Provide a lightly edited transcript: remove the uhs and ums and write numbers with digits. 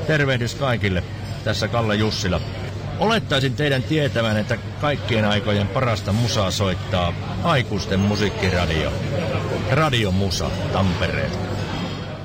Tervehdys kaikille. Tässä Kalle Jussila. Olettaisin teidän tietävän, että kaikkien aikojen parasta musaa soittaa aikuisten musiikkiradio. Radio Musa Tampereelta.